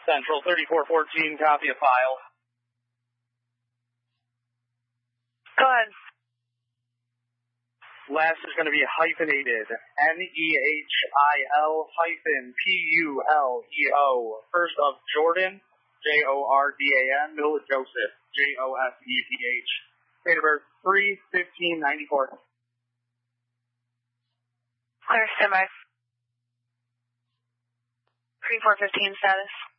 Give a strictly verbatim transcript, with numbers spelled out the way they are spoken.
Central thirty-four fourteen, copy a file. Go ahead. Last is going to be hyphenated. N E H I L hyphen P U L E O. First of Jordan, J O R D A N. Middle of Joseph, J O S E P H. Date of birth, three fifteen ninety-four. Clear, standby. three four fifteen status.